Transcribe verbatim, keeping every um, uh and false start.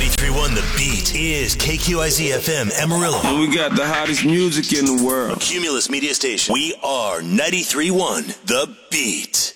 ninety-three point one The Beat is K Q I Z F M Amarillo. And we got the hottest music in the world. Cumulus Media Station. We are ninety-three point one The Beat.